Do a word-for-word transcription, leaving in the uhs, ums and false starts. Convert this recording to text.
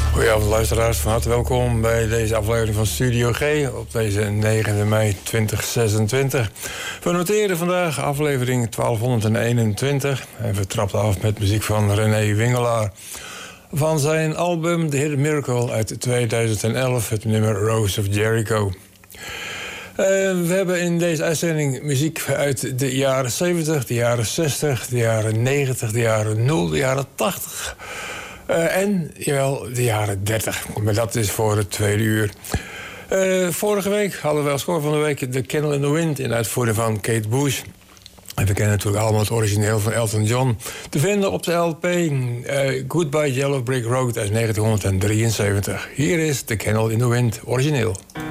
Goedenavond luisteraars, van harte welkom bij deze aflevering van Studio G op deze negende mei tweeduizend zesentwintig. We noteren vandaag aflevering twaalfhonderdeenentwintig en we trappen af met muziek van René Wingelaar. Van zijn album The Hidden Miracle uit tweeduizend elf, het nummer Rose of Jericho. Uh, we hebben in deze uitzending muziek uit de jaren zeventig, de jaren zestig, de jaren negentig, de jaren nul, de jaren tachtig... Uh, en, jawel, de jaren dertig. Maar dat is voor het tweede uur. Uh, vorige week hadden we als score van de week The Candle in the Wind in uitvoering van Kate Bush. En we kennen natuurlijk allemaal het origineel van Elton John. Te vinden op de L P uh, Goodbye Yellow Brick Road uit negentien drieënzeventig. Hier is The Candle in the Wind, origineel.